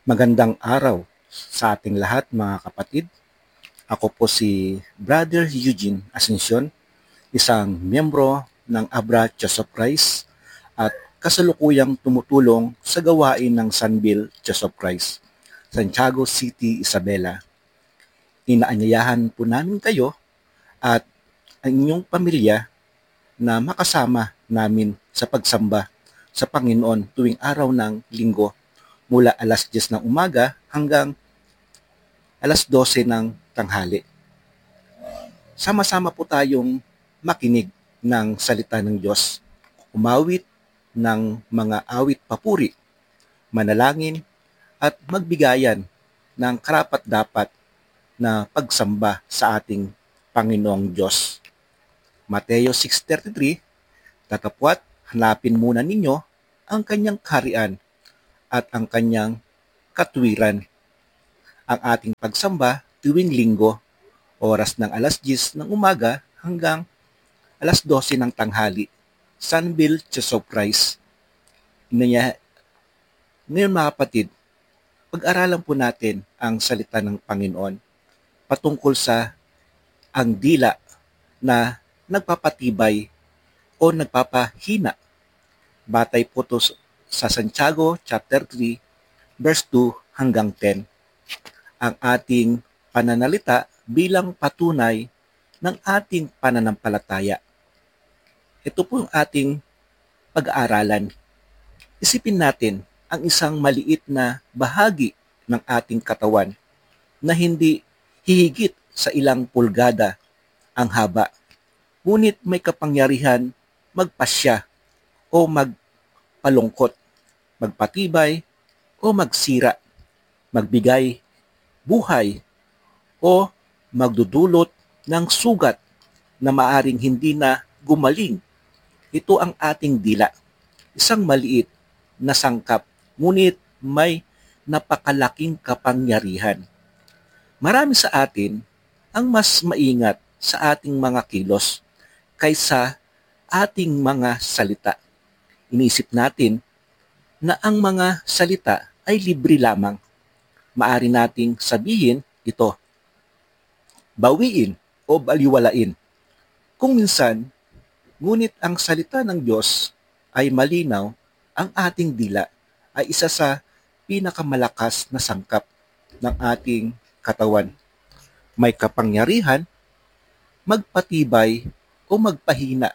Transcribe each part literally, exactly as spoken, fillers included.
Magandang araw sa ating lahat mga kapatid. Ako po si Brother Eugene Asuncion, isang miyembro ng Abra Church of Christ at kasalukuyang tumutulong sa gawain ng Sunville Church of Christ, Santiago City, Isabela. Inaanyayahan po namin kayo at ang inyong pamilya na makasama namin sa pagsamba sa Panginoon tuwing araw ng linggo mula alas diyes ng umaga hanggang alas dose ng tanghali. Sama-sama po tayong makinig ng salita ng Diyos, umawit ng mga awit papuri, manalangin at magbigayan ng karapat-dapat na pagsamba sa ating Panginoong Diyos. Mateo six thirty-three, Tatapwat, hanapin muna ninyo ang kanyang kaharian at ang kanyang katuwiran. Ang ating pagsamba tuwing linggo, oras ng alas diyes ng umaga hanggang alas dose ng tanghali, Sunville Church of Christ. Inaya, ngayon mga kapatid, pag-aralan po natin ang salita ng Panginoon patungkol sa ang dila na nagpapatibay o nagpapahina. Batay po to sa Santiago chapter three, verse two hanggang ten. Ang ating pananalita bilang patunay ng ating pananampalataya. Ito po yung ating pag-aaralan. Isipin natin ang isang maliit na bahagi ng ating katawan na hindi hihigit sa ilang pulgada ang haba, ngunit may kapangyarihan magpasya o magpalungkot, magpatibay o magsira, magbigay buhay o magdudulot ng sugat na maaring hindi na gumaling. Ito ang ating dila, isang maliit na sangkap, ngunit may napakalaking kapangyarihan. Marami sa atin ang mas maingat sa ating mga kilos kaysa ating mga salita. Iniisip natin na ang mga salita ay libre lamang. Maari nating sabihin ito, bawiin o baliwalain. Kung minsan, ngunit ang salita ng Diyos ay malinaw, ang ating dila ay isa sa pinakamalakas na sangkap ng ating katawan. May kapangyarihan magpatibay o magpahina,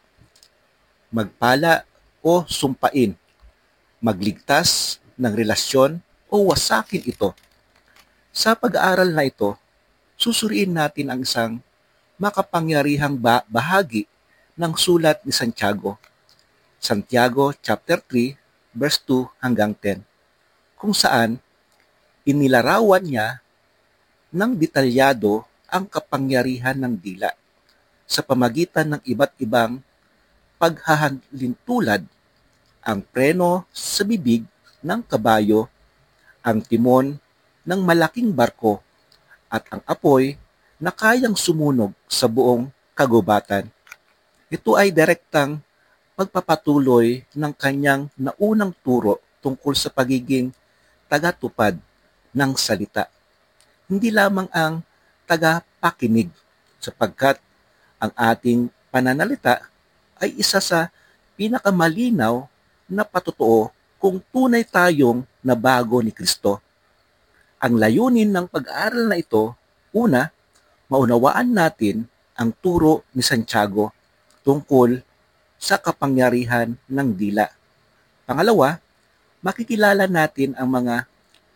magpala o sumpain, magligtas ng relasyon o wasakin ito. Sa pag-aaral na ito, susuriin natin ang isang makapangyarihang ba- bahagi ng sulat ni Santiago. Santiago chapter three, verse two hanggang ten, kung saan inilarawan niya ng detalyado ang kapangyarihan ng dila sa pamagitan ng iba't ibang paghahalintulad, ang preno sa bibig ng kabayo, ang timon ng malaking barko, at ang apoy na kayang sumunog sa buong kagubatan. Ito ay direktang pagpapatuloy ng kanyang naunang turo tungkol sa pagiging tagatupad ng salita. Hindi lamang ang tagapakinig, sapagkat ang ating pananalita ay isa sa pinakamalinaw na patotoo kung tunay tayong nabago ni Kristo. Ang layunin ng pag-aaral na ito, una, maunawaan natin ang turo ni Santiago tungkol sa kapangyarihan ng dila. Pangalawa, makikilala natin ang mga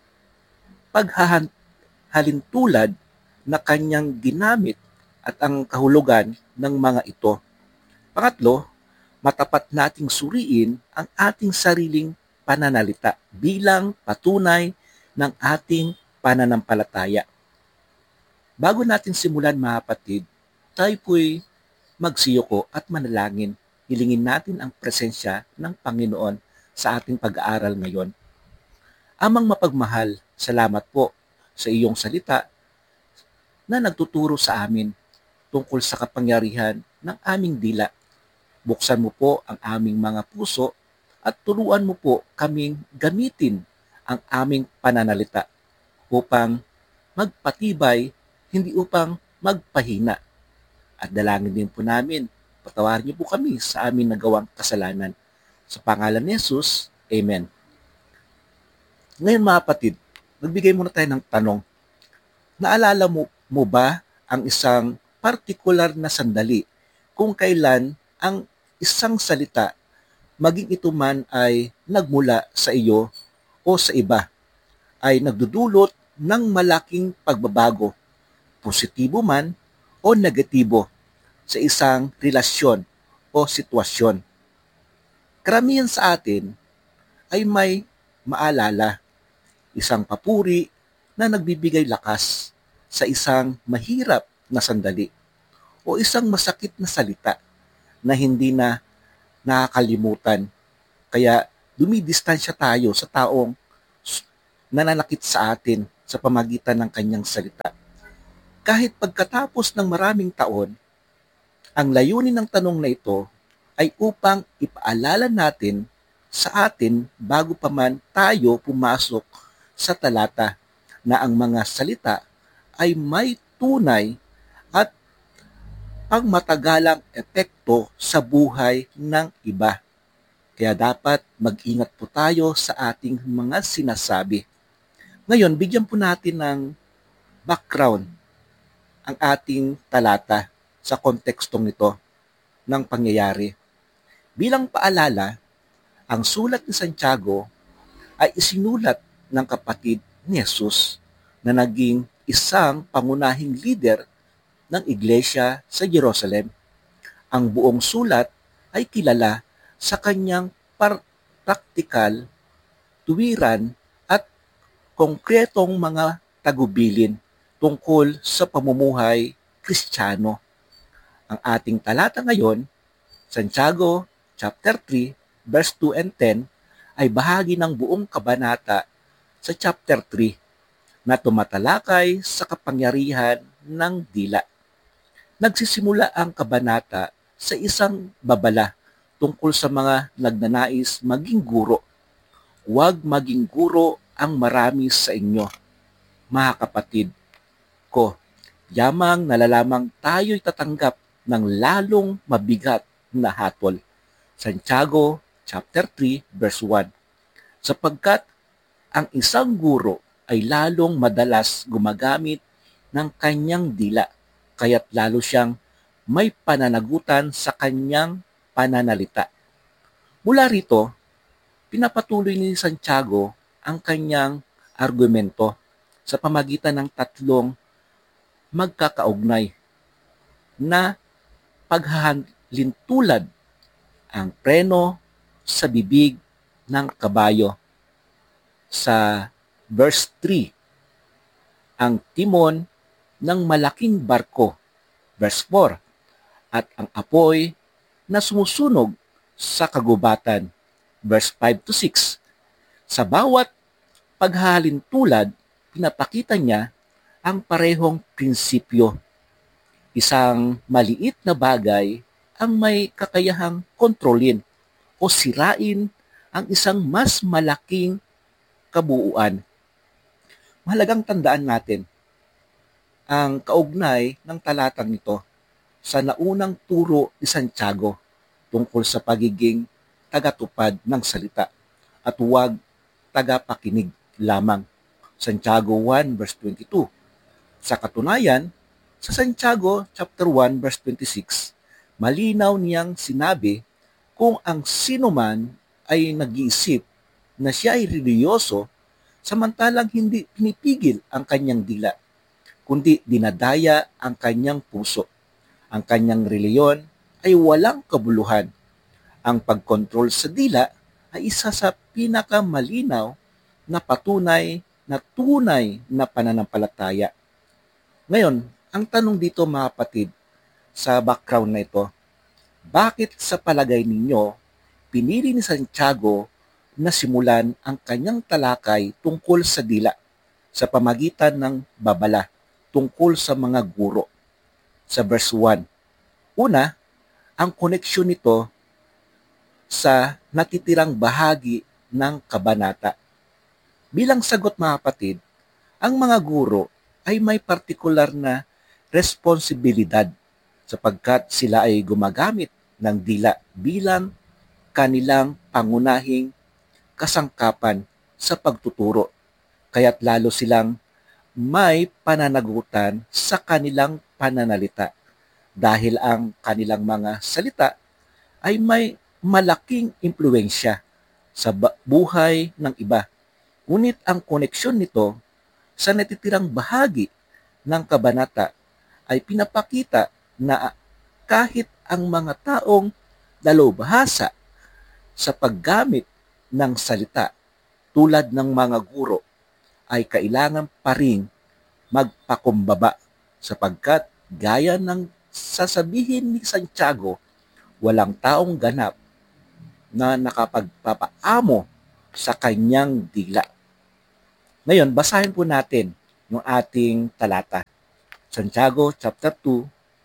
paghahalintulad na kanyang ginamit at ang kahulugan ng mga ito. Pangatlo, matapat nating suriin ang ating sariling pananalita bilang patunay ng ating pananampalataya. Bago natin simulan mga kapatid, tayo po'y magsiyoko at manalangin. Hilingin natin ang presensya ng Panginoon sa ating pag-aaral ngayon. Amang mapagmahal, salamat po sa iyong salita na nagtuturo sa amin tungkol sa kapangyarihan ng aming dila. Buksan mo po ang aming mga puso at turuan mo po kaming gamitin ang aming pananalita upang magpatibay, hindi upang magpahina. At dalangin din po namin, patawarin niyo po kami sa aming nagawang kasalanan. Sa pangalan ni Jesus, Amen. Ngayon mga kapatid, magbigay muna tayo ng tanong. Naalala mo, mo ba ang isang partikular na sandali kung kailan ang isang salita, maging ito man ay nagmula sa iyo o sa iba, ay nagdudulot ng malaking pagbabago, positibo man o negatibo, sa isang relasyon o sitwasyon? Karamihan sa atin ay may maalala, isang papuri na nagbibigay lakas sa isang mahirap na sandali o isang masakit na salita na hindi na nakakalimutan. Kaya dumidistansya tayo sa taong nananakit sa atin sa pamagitan ng kanyang salita. Kahit pagkatapos ng maraming taon, ang layunin ng tanong na ito ay upang ipaalala natin sa atin bago pa man tayo pumasok sa talata na ang mga salita ay may tunay at pangmatagalang epekto sa buhay ng iba. Kaya dapat mag-ingat po tayo sa ating mga sinasabi. Ngayon, bigyan po natin ng background ang ating talata sa kontekstong ito ng pangyayari. Bilang paalala, ang sulat ni Santiago ay isinulat ng kapatid ni Jesus na naging isang pangunahing leader ng iglesia sa Jerusalem. Ang buong sulat ay kilala sa kanyang praktikal, tuwiran at konkretong mga tagubilin tungkol sa pamumuhay Kristiyano. Ang ating talata ngayon, Santiago chapter three, verse two and ten, ay bahagi ng buong kabanata sa chapter three na tumatalakay sa kapangyarihan ng dila. Nagsisimula ang kabanata sa isang babala tungkol sa mga nagnanais maging guro. Huwag maging guro ang marami sa inyo, mga kapatid ko. Yamang nalalamang tayo'y tatanggap ng lalong mabigat na hatol. Santiago chapter three, verse one. Sapagkat ang isang guro ay lalong madalas gumagamit ng kanyang dila, kaya't lalo siyang may pananagutan sa kanyang pananalita. Mula rito, pinapatuloy ni Santiago ang kanyang argumento sa pamagitan ng tatlong magkakaugnay na paghahalintulad: ang preno sa bibig ng kabayo sa verse three, ang timon ng malaking barko verse four, at ang apoy na sumusunog sa kagubatan verse five to six. Sa bawat paghahalintulad, pinapakita niya ang parehong prinsipyo. Isang maliit na bagay ang may kakayahang kontrolin o sirain ang isang mas malaking kabuuan. Mahalagang tandaan natin ang kaugnay ng talatang ito sa naunang turo ni Santiago tungkol sa pagiging tagatupad ng salita at huwag tagapakinig lamang. Santiago one verse twenty-two. Sa katunayan, sa Santiago chapter one verse twenty-six, malinaw niyang sinabi kung ang sino man ay nag-iisip na siya ay reliyoso samantalang hindi pinipigil ang kanyang dila, kundi dinadaya ang kanyang puso. Ang kanyang reliyon ay walang kabuluhan. Ang pagkontrol sa dila ay isa sa pinakamalinaw na patunay na tunay na pananampalataya. Ngayon, ang tanong dito mga kapatid, sa background na ito, bakit sa palagay ninyo pinili ni Santiago na simulan ang kanyang talakay tungkol sa dila sa pamagitan ng babala tungkol sa mga guro? Sa verse one, una, ang koneksyon nito sa natitirang bahagi ng kabanata. Bilang sagot mga kapatid, ang mga guro ay may partikular na responsibilidad sapagkat sila ay gumagamit ng dila bilang kanilang pangunahing kasangkapan sa pagtuturo. Kaya't lalo silang may pananagutan sa kanilang pananalita dahil ang kanilang mga salita ay may malaking impluensya sa buhay ng iba. Ngunit ang koneksyon nito sa natitirang bahagi ng kabanata ay pinapakita na kahit ang mga taong dalubhasa sa paggamit ng salita tulad ng mga guro ay kailangan pa rin magpakumbaba sapagkat gaya ng sasabihin ni Santiago, walang taong ganap na nakapagpapaamo sa kanyang dila. Ngayon, basahin po natin yung ating talata. Santiago chapter two,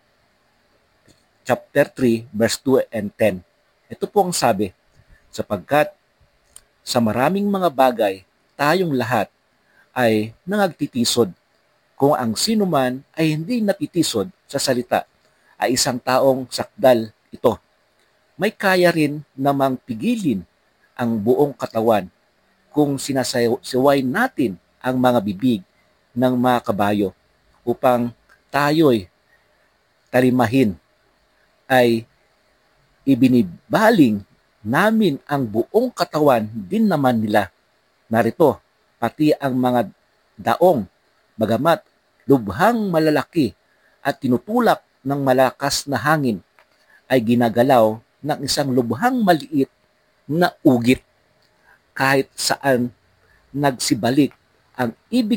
chapter three, verse two and ten. Ito po ang sabi, sapagkat sa maraming mga bagay, tayong lahat ay nangagtitisod. Kung ang sinuman ay hindi natitisod sa salita, ay isang taong sakdal ito. May kaya rin namang pigilin ang buong katawan kung sinasaway natin ang mga bibig ng mga kabayo upang tayo'y talimahin, ay ibinibaling namin ang buong katawan din naman nila. Narito, pati ang mga daong, bagamat lubhang malalaki at tinutulak ng malakas na hangin, ay ginagalaw ng isang lubhang maliit na ugit. Kahit saan nagsibalik ang ibig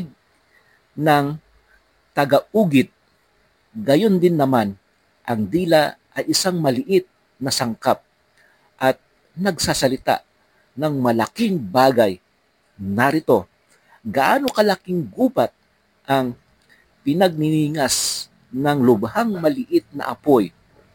ng taga-ugit, gayon din naman ang dila ay isang maliit na sangkap at nagsasalita ng malaking bagay. Narito, gaano kalaking gubat ang pinagniningas ng lubhang maliit na apoy,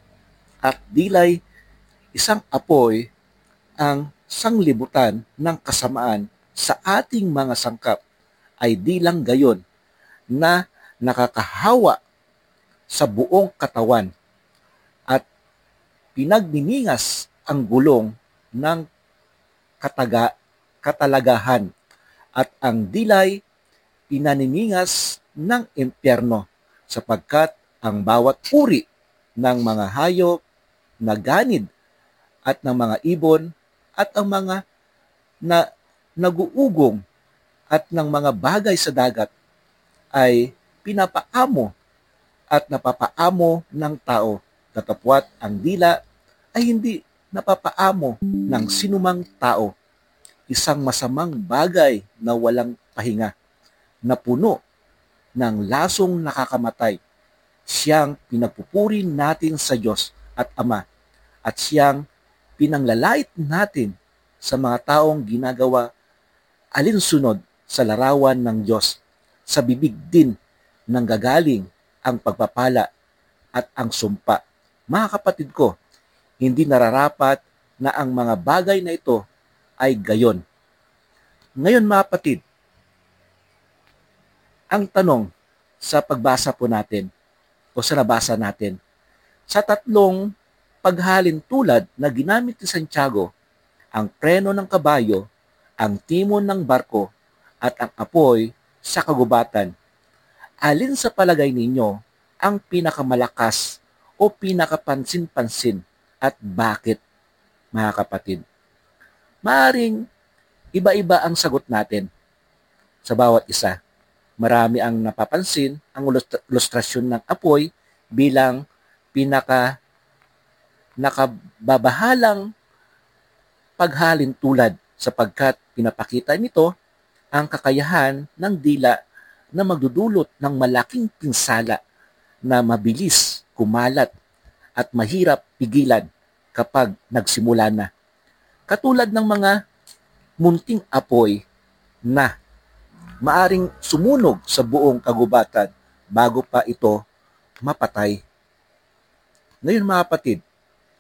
at dilay isang apoy ang sanglibutan ng kasamaan sa ating mga sangkap, ay di lang gayon na nakakahawa sa buong katawan at pinagniningas ang gulong ng kataga, katalagahan, at ang dilay pinaniningas ng impyerno, sapagkat ang bawat uri ng mga hayop na ganid at ng mga ibon at ang mga na naguugong at ng mga bagay sa dagat ay pinapaamo at napapaamo ng tao, datapwat ang dila ay hindi napapaamo ng sinumang tao. Isang masamang bagay na walang pahinga, na puno ng lasong nakakamatay. Siyang pinagpupuri natin sa Diyos at Ama, at siyang pinanglalait natin sa mga taong ginagawa alinsunod sa larawan ng Diyos. Sa bibig din nang gagaling ang pagpapala at ang sumpa. Mga kapatid ko, hindi nararapat na ang mga bagay na ito ay gayon. Ngayon mga kapatid, ang tanong sa pagbasa po natin o sa nabasa natin, sa tatlong paghalin tulad na ginamit ni Santiago, ang preno ng kabayo, ang timon ng barko, at ang apoy sa kagubatan, alin sa palagay ninyo ang pinakamalakas o pinakapansin-pansin at bakit, mga kapatid? Maaring iba-iba ang sagot natin sa bawat isa. Marami ang napapansin ang ilustrasyon ng apoy bilang pinaka nakababahalang paghalin tulad, sapagkat pinapakita nito ang kakayahan ng dila na magdudulot ng malaking pinsala na mabilis kumalat at mahirap pigilan kapag nagsimula na. Katulad ng mga munting apoy na maaring sumunog sa buong kagubatan bago pa ito mapatay. Ngayon mga kapatid,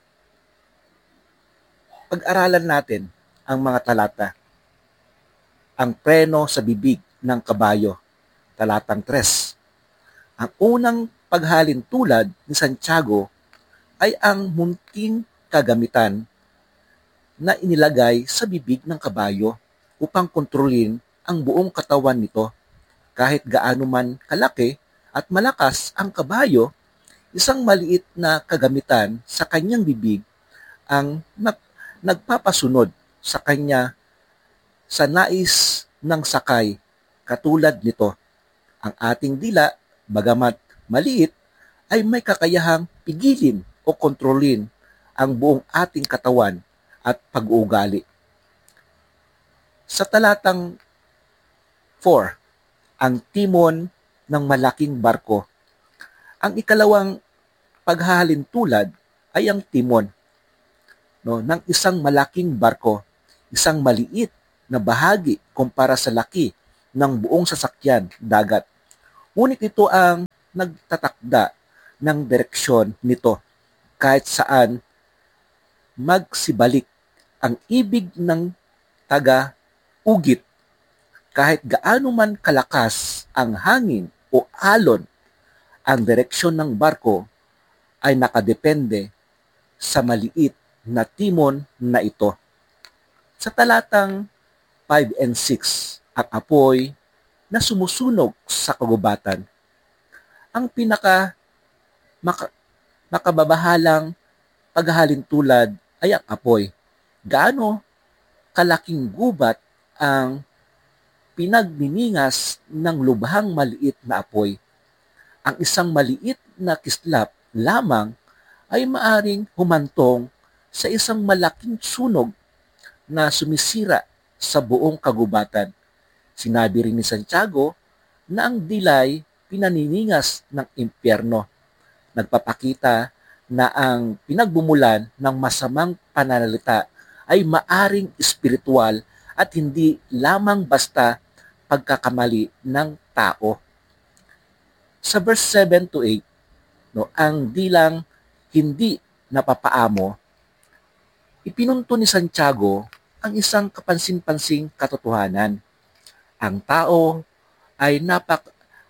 pag-aralan natin ang mga talata. ang preno sa bibig ng kabayo. Talatang tres. Ang unang paghalin tulad ni Santiago ay ang munting kagamitan na inilagay sa bibig ng kabayo upang kontrolin ang buong katawan nito. Kahit gaano man kalaki at malakas ang kabayo, isang maliit na kagamitan sa kanyang bibig ang nag- nagpapasunod sa kanya sa nais ng sakay. Katulad nito, ang ating dila, bagamat maliit, ay may kakayahang pigilin o kontrolin ang buong ating katawan at pag-uugali. Sa talatang four, ang timon ng malaking barko. Ang ikalawang paghahalin tulad ay ang timon, no, ng isang malaking barko, isang maliit na bahagi kumpara sa laki ng buong sasakyan dagat. Ngunit ito ang nagtatakda ng direksyon nito kahit saan magsibalik ang ibig ng taga-ugit. Kahit gaano man kalakas ang hangin o alon, ang direksyon ng barko ay nakadepende sa maliit na timon na ito. Sa talatang five and six, ang apoy na sumusunog sa kagubatan. Ang pinaka maka, makababahalang paghahalin tulad ay ang apoy. Gaano kalaking gubat ang pinagniningas ng lubhang maliit na apoy. Ang isang maliit na kislap lamang ay maaring humantong sa isang malaking sunog na sumisira sa buong kagubatan. Sinabi rin ni Santiago na ang dilay pinaniningas ng impyerno. Nagpapakita na ang pinagbumulan ng masamang pananalita ay maaring espiritual at hindi lamang basta pagkakamali ng tao. Sa verse seven to eight, no, ang dilang hindi napapaamo, ipinunto ni Santiago ang isang kapansin-pansing katotohanan. Ang tao ay napak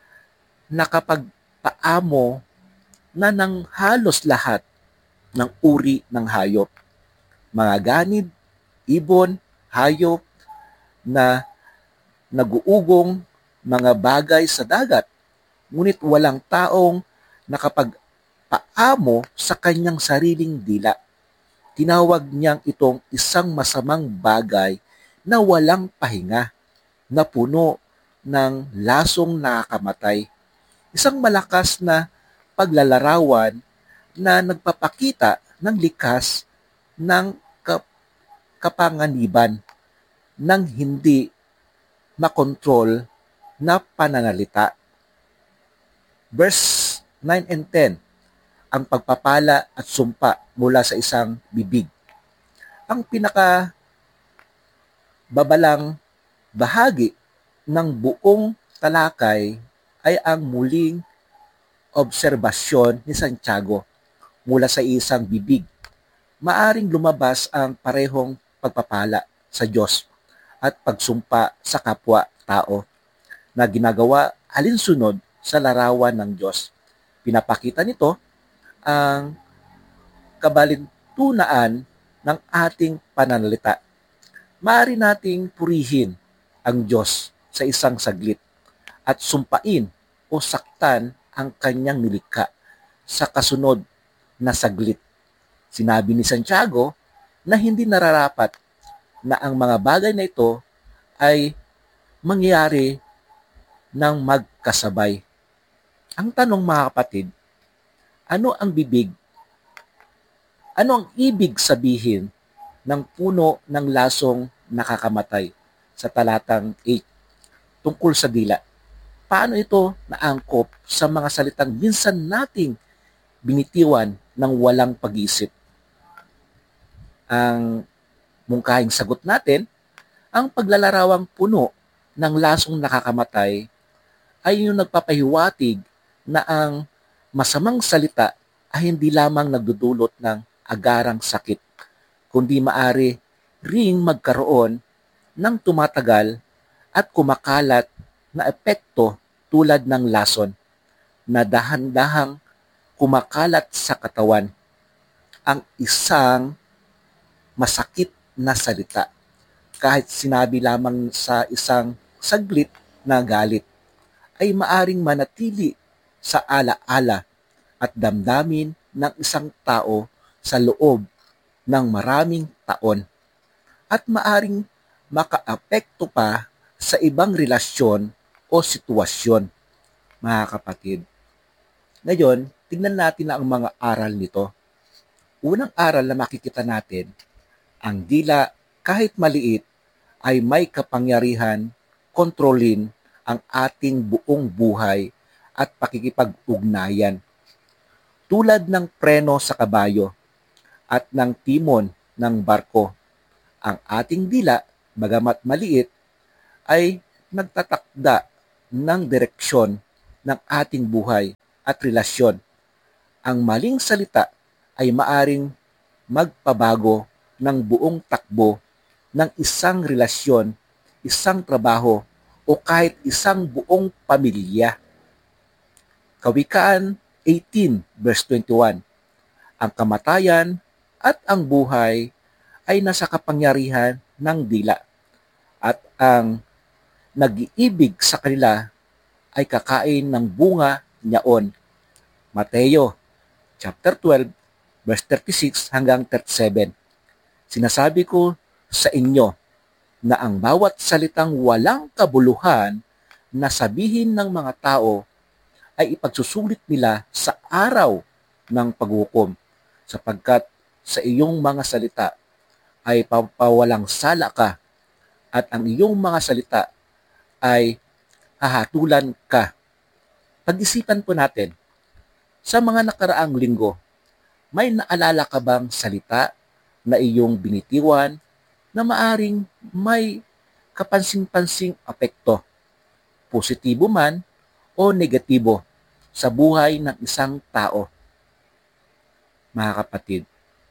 nakapagpaamo na ng halos lahat ng uri ng hayop. Mga ganid, ibon, hayop na naguugong, mga bagay sa dagat. Ngunit walang taong nakapagpaamo sa kanyang sariling dila. Tinawag niyang itong isang masamang bagay na walang pahinga, na puno ng lasong nakakamatay. Isang malakas na paglalarawan na nagpapakita ng likas ng kap- kapanganiban ng hindi makontrol na pananalita. Verse nine and ten, ang pagpapala at sumpa mula sa isang bibig. Ang pinaka babalang bahagi ng buong talakay ay ang muling obserbasyon ni Santiago mula sa isang bibig. Maaring lumabas ang parehong pagpapala sa Diyos at pagsumpa sa kapwa-tao na ginagawa alinsunod sa larawan ng Diyos. Pinapakita nito ang kabalintunaan ng ating pananalita. Maaari nating purihin ang Diyos sa isang saglit at sumpain o saktan ang kanyang nilikha sa kasunod na saglit. Sinabi ni Santiago na hindi nararapat na ang mga bagay na ito ay mangyari ng magkasabay. Ang tanong, mga kapatid, ano ang bibig? Ano ang ibig sabihin ng puno ng lasong nakakamatay sa talatang eight tungkol sa dila? Paano ito naangkop sa mga salitang minsan nating binitiwan ng walang pag-iisip? Ang mungkahing sagot natin, ang paglalarawang puno ng lasong nakakamatay ay yung nagpapahiwatig na ang masamang salita ay hindi lamang nagdudulot ng agarang sakit, kundi maari ring magkaroon ng tumatagal at kumakalat na epekto tulad ng lason na dahan-dahang kumakalat sa katawan. Ang isang masakit na salita, kahit sinabi lamang sa isang saglit na galit, ay maaring manatili sa ala-ala at damdamin ng isang tao sa loob ng maraming taon at maaring makaapekto pa sa ibang relasyon o sitwasyon, mga kapatid. Ngayon, tingnan natin ang mga aral nito. Unang aral na makikita natin, ang dila kahit maliit ay may kapangyarihan kontrolin ang ating buong buhay at pakikipag-ugnayan. Tulad ng preno sa kabayo at ng timon ng barko, ang ating dila, bagamat maliit, ay nagtatakda ng direksyon ng ating buhay at relasyon. Ang maling salita ay maaring magpabago ng buong takbo ng isang relasyon, isang trabaho, o kahit isang buong pamilya. Kawikaan eighteen verse twenty-one. Ang kamatayan at ang buhay ay nasa kapangyarihan ng dila, at ang nag-iibig sa kanila ay kakain ng bunga niyaon. Mateo chapter twelve verse thirty-six hanggang thirty-seven. Sinasabi ko sa inyo na ang bawat salitang walang kabuluhan na sabihin ng mga tao ay ipagsusulit nila sa araw ng paghukom, sapagkat sa iyong mga salita ay papawalang sala ka at ang iyong mga salita ay hahatulan ka. Pag-isipan po natin, sa mga nakaraang linggo, may naalala ka bang salita na iyong binitiwan na maaring may kapansin-pansing apekto, positibo man o negatibo, sa buhay ng isang tao, mga kapatid?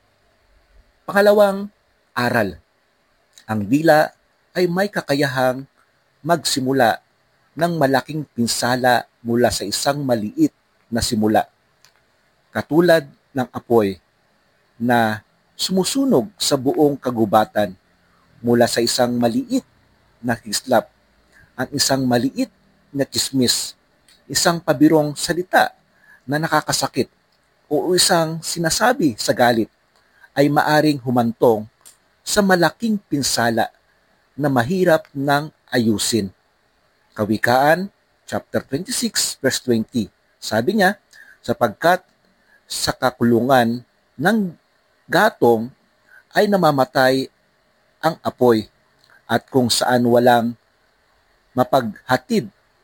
Pangalawang aral, ang dila ay may kakayahang magsimula ng malaking pinsala mula sa isang maliit na simula, katulad ng apoy na sumusunog sa buong kagubatan mula sa isang maliit na kislap, ang isang maliit na chismis, isang pabirong salita na nakakasakit o isang sinasabi sa galit ay maaring humantong sa malaking pinsala na mahirap ng ayusin. Kawikaan chapter twenty-six verse twenty. Sabi niya, sapagkat sa kakulungan ng gatong ay namamatay ang apoy, at kung saan walang mapaghatid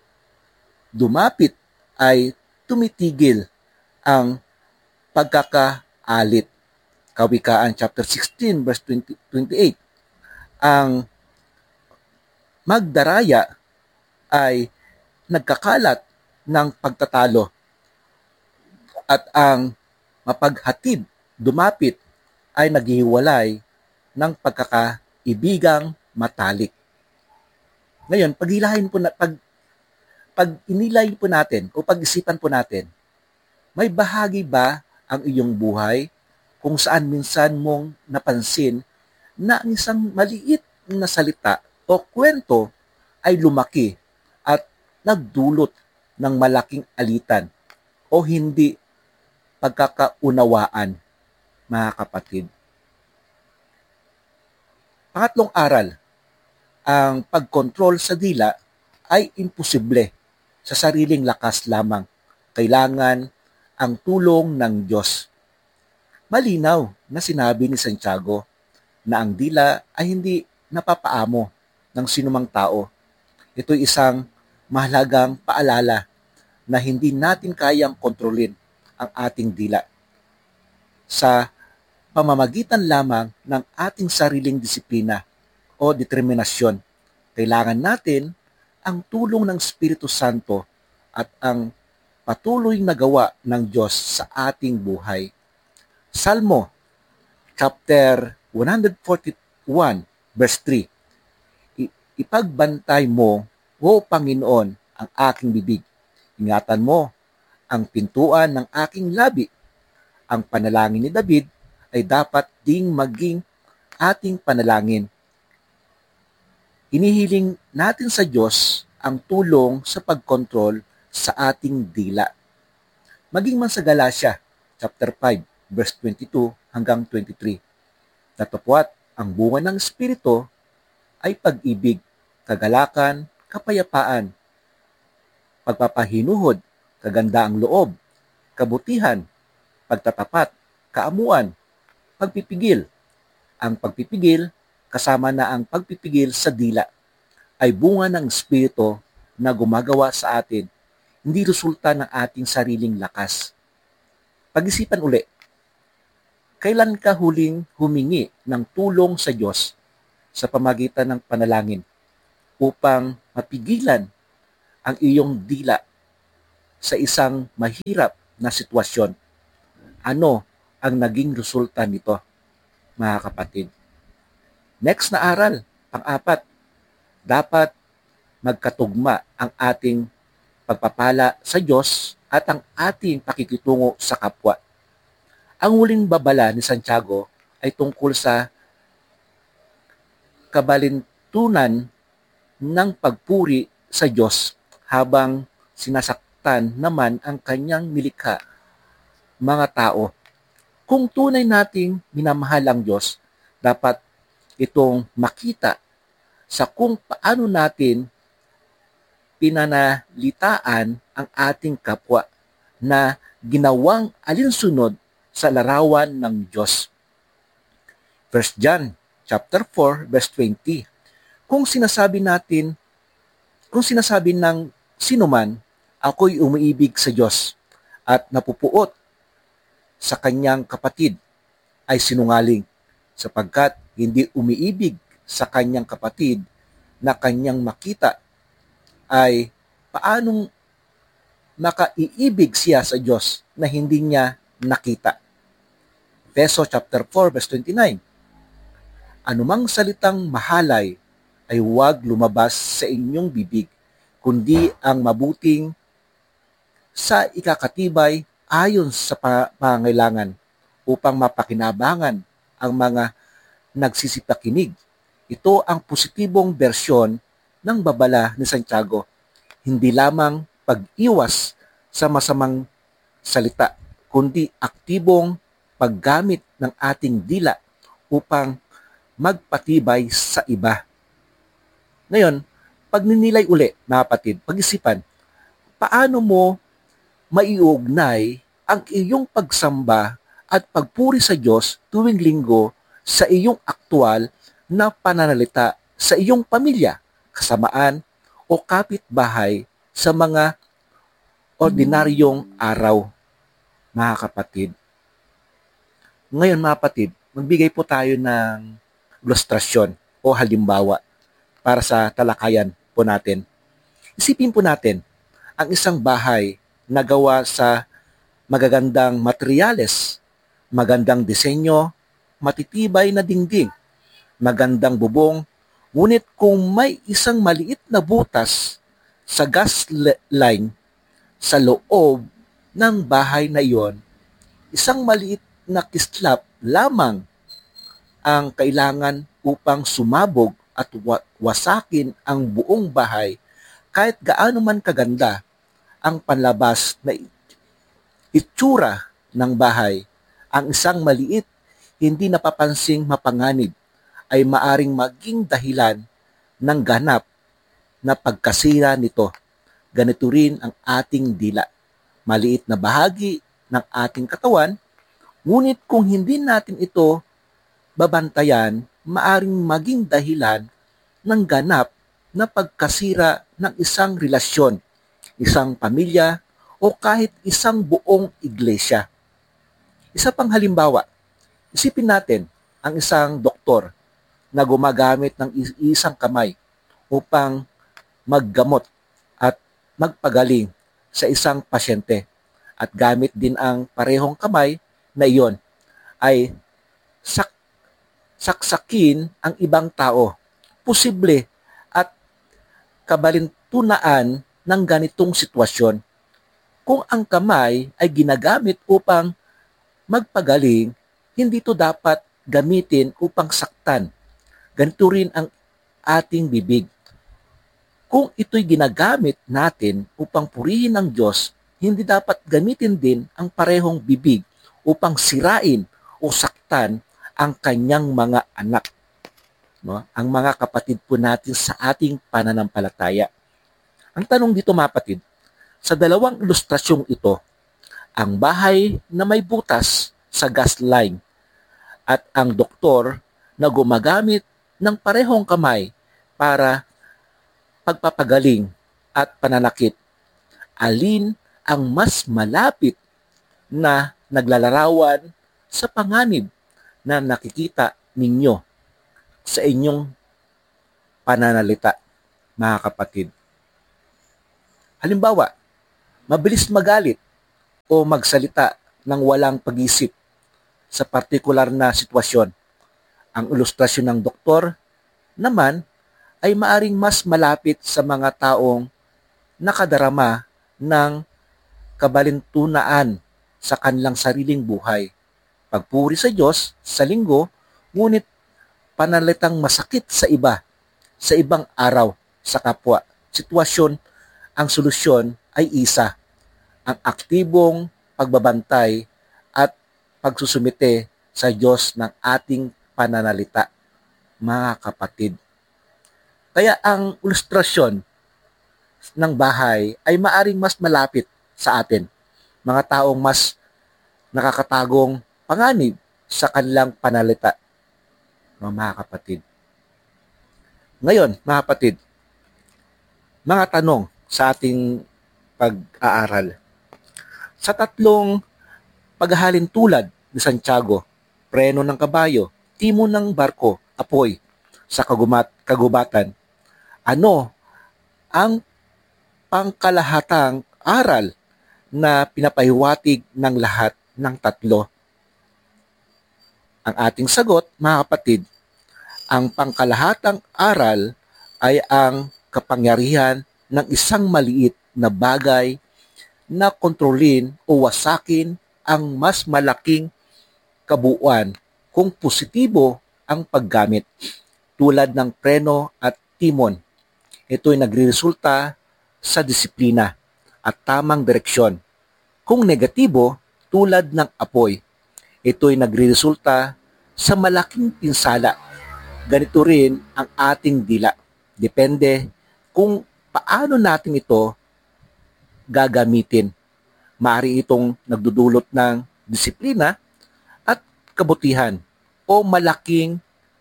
dumapit ay tumitigil ang pagkakaalit. Kawikaan chapter sixteen verse twenty-eight. Ang magdaraya ay nagkakalat ng pagtatalo, at ang mapaghatid dumapit ay naghihiwalay ng pagkakaibigang matalik. Ngayon, paghilahin po na, pag, pag inilay po natin o pag-isipan po natin, may bahagi ba ang iyong buhay kung saan minsan mong napansin na ang isang maliit na salita o kwento ay lumaki at nagdulot ng malaking alitan o hindi pagkakaunawaan, mga kapatid? Pangatlong aral, ang pagkontrol sa dila ay imposible sa sariling lakas lamang. Kailangan ang tulong ng Diyos. Malinaw na sinabi ni Santiago na ang dila ay hindi napapaamo ng sinumang tao. Ito'y isang mahalagang paalala na hindi natin kayang kontrolin ang ating dila sa pamamagitan lamang ng ating sariling disiplina o determinasyon. Kailangan natin ang tulong ng Espiritu Santo at ang patuloy na gawa ng Diyos sa ating buhay. Salmo chapter one forty-one verse three. Ipagbantay mo, O Panginoon, ang aking bibig. Ingatan mo ang pintuan ng aking labi. Ang panalangin ni David ay dapat ding maging ating panalangin. Inihiling natin sa Diyos ang tulong sa pagkontrol sa ating dila. Maging man sa Galatia, chapter five, verse twenty-two hanggang twenty-three. Datapwat, ang bunga ng Espiritu ay pag-ibig, kagalakan, kapayapaan, pagpapahinuhod, kagandaang loob, kabutihan, pagtatapat, kaamuan, pagpipigil. Ang pagpipigil, kasama na ang pagpipigil sa dila, ay bunga ng Espiritu na gumagawa sa atin, hindi resulta ng ating sariling lakas. Pag-isipan uli, kailan ka huling humingi ng tulong sa Diyos sa pamagitan ng panalangin upang mapigilan ang iyong dila sa isang mahirap na sitwasyon? Ano ang naging resulta nito, mga kapatid? Next na aral, pang-apat, dapat magkatugma ang ating pagpapala sa Diyos at ang ating pakikitungo sa kapwa. Ang huling babala ni Santiago ay tungkol sa kabalintunan ng pagpuri sa Diyos habang sinasaktan naman ang kanyang nilikha, mga tao. Kung tunay nating minamahal ang Diyos, dapat itong makita sa kung paano natin pinanalitaan ang ating kapwa na ginawang alinsunod sa larawan ng Diyos. First John chapter four verse twenty. Kung sinasabi natin, kung sinasabi ng sinuman, ako'y umiibig sa Diyos at napupuot sa kanyang kapatid, ay sinungaling, sapagkat hindi umiibig sa kanyang kapatid na kanyang makita, ay paanong makaiibig siya sa Diyos na hindi niya nakita? Efeso chapter four verse twenty-nine. Anumang salitang mahalay ay huwag lumabas sa inyong bibig, kundi ang mabuting sa ikakatibay ayon sa pangailangan, upang mapakinabangan ang mga nagsisipakinig. Ito ang positibong bersyon ng babala ni Santiago, hindi lamang pag-iwas sa masamang salita, kundi aktibong paggamit ng ating dila upang magpatibay sa iba. Ngayon, pagninilay uli, mga kapatid, pag-isipan, paano mo maiugnay ang iyong pagsamba at pagpuri sa Diyos tuwing linggo sa iyong aktual na pananalita sa iyong pamilya, kasamaan o kapitbahay sa mga ordinaryong araw, mga kapatid. Ngayon, mga kapatid, magbigay po tayo ng ilustrasyon o halimbawa para sa talakayan po natin. Isipin po natin ang isang bahay na gawa sa magagandang materyales, magandang disenyo, matitibay na dingding, magandang bubong, ngunit kung may isang maliit na butas sa gas line sa loob ng bahay na iyon, isang maliit na kislap lamang ang kailangan upang sumabog at wasakin ang buong bahay, kahit gaano man kaganda ang panlabas na itsura ng bahay. Ang isang maliit, hindi napapansing mapanganib ay maaring maging dahilan ng ganap na pagkasira nito. Ganito rin ang ating dila. Maliit na bahagi ng ating katawan, ngunit kung hindi natin ito babantayan, maaring maging dahilan ng ganap na pagkasira ng isang relasyon, isang pamilya, o kahit isang buong iglesia. Isa pang halimbawa, isipin natin ang isang doktor na gumagamit ng isang kamay upang maggamot at magpagaling sa isang pasyente, at gamit din ang parehong kamay na iyon ay sak saksakin ang ibang tao. Posible at kabalintunaan ng ganitong sitwasyon. Kung ang kamay ay ginagamit upang magpagaling, hindi ito dapat gamitin upang saktan. Ganito rin ang ating bibig. Kung ito'y ginagamit natin upang purihin ng Diyos, hindi dapat gamitin din ang parehong bibig upang sirain o saktan ang kanyang mga anak. No? Ang mga kapatid po natin sa ating pananampalataya. Ang tanong dito mga kapatid, sa dalawang ilustrasyong ito, ang bahay na may butas sa gas line at ang doktor na gumagamit ng parehong kamay para pagpapagaling at pananakit, alin ang mas malapit na naglalarawan sa panganib na nakikita ninyo sa inyong pananalita, mga kapatid? Halimbawa, mabilis magalit o magsalita ng walang pag-isip sa partikular na sitwasyon. Ang ilustrasyon ng doktor naman ay maaring mas malapit sa mga taong nakadarama ng kabalintunaan sa kanilang sariling buhay. Pagpuri sa Diyos sa linggo, ngunit panalitang masakit sa iba, sa ibang araw, sa kapwa. Sitwasyon, ang solusyon ay isa, ang aktibong pagbabantay at pagsusumite sa Diyos ng ating pananalita, mga kapatid. Kaya ang ilustrasyon ng bahay ay maaring mas malapit sa atin, mga taong mas nakakatagong panganib sa kanilang panalita, mga kapatid. Ngayon, mga kapatid, mga tanong sa ating pag-aaral. Sa tatlong paghahalin tulad ni Santiago, preno ng kabayo, timon ng barko, apoy sa kagumat, kagubatan, ano ang pangkalahatang aral na pinapahiwatig ng lahat ng tatlo? Ang ating sagot, mga kapatid, ang pangkalahatang aral ay ang kapangyarihan ng isang maliit na bagay na kontrolin o wasakin ang mas malaking kabuuan kung positibo ang paggamit, tulad ng preno at timon. Ito'y nagreresulta sa disiplina at tamang direksyon. Kung negatibo, tulad ng apoy, ito'y nagreresulta sa malaking pinsala. Ganito rin ang ating dila. Depende kung paano natin ito gagamitin. Maaari itong nagdudulot ng disiplina at kabutihan o malaking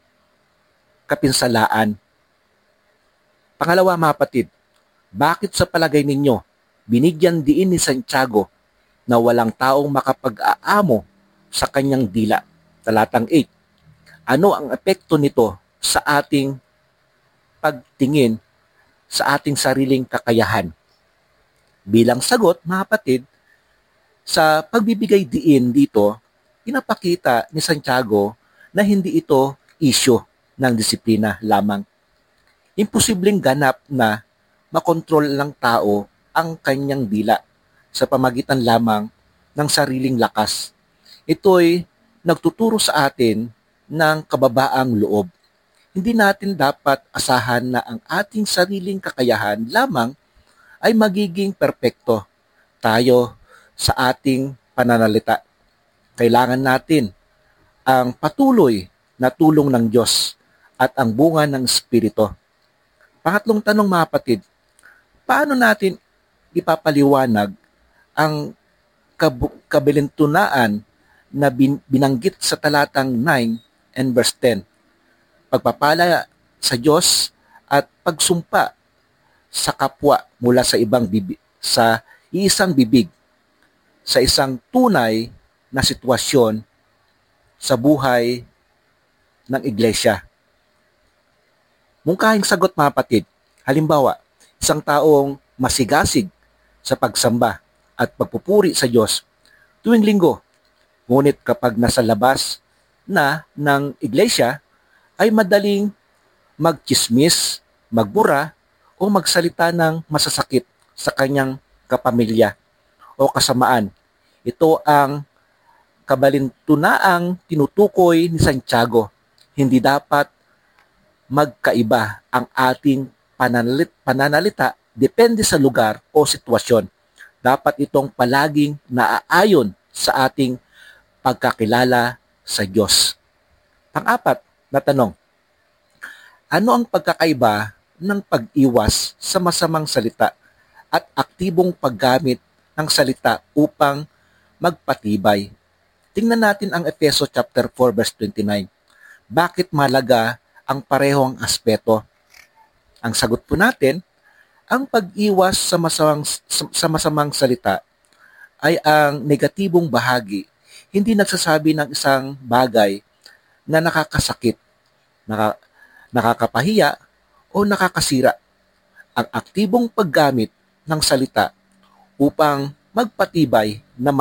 kapinsalaan. Pangalawa, mga kapatid, bakit sa palagay ninyo binigyan diin ni Santiago na walang taong makapag-aamo sa kanyang dila? Talatang eight. Ano ang epekto nito sa ating pagtingin sa ating sariling kakayahan? Bilang sagot, mga kapatid, sa pagbibigay diin dito, pinapakita ni Santiago na hindi ito issue ng disiplina lamang. Imposibleng ganap na makontrol ng tao ang kanyang dila sa pamagitan lamang ng sariling lakas. Ito'y nagtuturo sa atin ng kababaang loob. Hindi natin dapat asahan na ang ating sariling kakayahan lamang ay magiging perpekto tayo sa ating pananalita. Kailangan natin ang patuloy na tulong ng Diyos at ang bunga ng Espiritu. Pangatlong tanong, mga kapatid, paano natin ipapaliwanag ang kab- kabalintunaan na bin- binanggit sa talatang nine and verse ten? Pagpapala sa Diyos at pagsumpa sa kapwa mula sa ibang bibig, sa isang bibig, sa isang tunay na sitwasyon sa buhay ng iglesia. Mungkahing sagot, mga kapatid. Halimbawa, isang taong masigasig sa pagsamba at pagpupuri sa Diyos tuwing linggo, ngunit kapag nasa labas na ng iglesia ay madaling magchismis, magbura, o magsalita ng masasakit sa kanyang kapamilya o kasamaan. Ito ang kabalintunaang tinutukoy ni Santiago. Hindi dapat magkaiba ang ating pananalit, pananalita depende sa lugar o sitwasyon. Dapat itong palaging naaayon sa ating pagkakilala sa Diyos. Pang-apat na tanong, ano ang pagkakaiba ng pag-iwas sa masamang salita at aktibong paggamit ng salita upang magpatibay? Tingnan natin ang Efeso chapter four verse twenty-nine. Bakit mahalaga ang parehong aspeto? Ang sagot po natin, ang pag-iwas sa masamang, sa masamang salita ay ang negatibong bahagi. Hindi nagsasabi ng isang bagay na nakakasakit, naka, nakakapahiya, o nakakasira. Ang aktibong paggamit ng salita upang magpatibay na